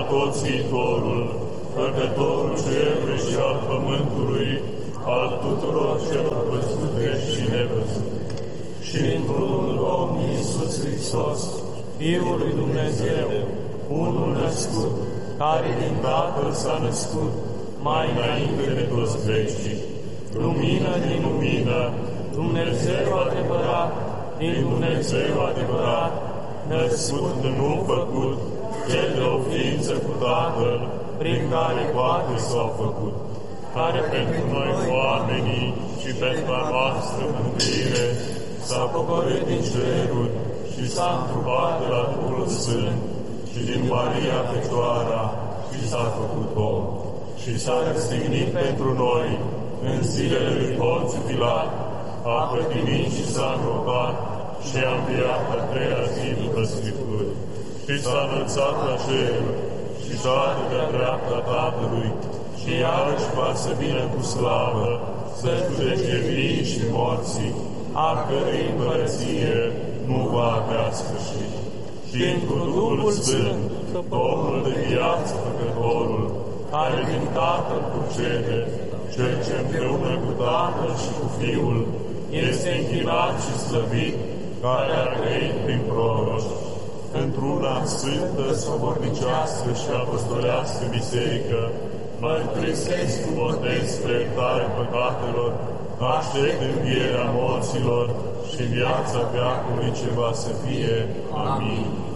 Atoțitorul, Făcătorul cerului și al pământului, al tuturor celor văzute și nevăzute. Și într-unul Domn Iisus Hristos, Fiul lui Dumnezeu, unul născut, care din Tatăl s-a născut, mai înainte de toți vecii, lumină din lumină, Dumnezeu adevărat, din Dumnezeu adevărat, născut, nu făcut, cel de o ființă cu Tatăl, prin care toate s-au făcut, care pentru noi oamenii și pentru a noastră mântuire s-a pogorât din ceruri și s-a întrupat de la Duhul Sfânt și din Maria Fecioara și s-a făcut om și s-a răstignit pentru noi în zilele lui Ponțiu Pilat, a pătimit și s-a îngropat și a înviat a treia zi după Scripturi și s-a înălțat la cer și toate de-a dreapta Tatălui și iarăși va să vină cu slavă să judece vii și morții, a cărei împărăție nu va avea sfârșit. Și întru Duhul Sfânt, Domnul de viață Făcătorul, care din Tatăl procede, cel ce împreună cu Tatăl și cu Fiul este închinat și slăvit, care a trăit prin proroși, într-una sfântă, sobornicească și apostolească biserică, mărturisesc cu botez spre iertare păcatelor, aștept învierea morților și viața veacului ce va să fie. Amin.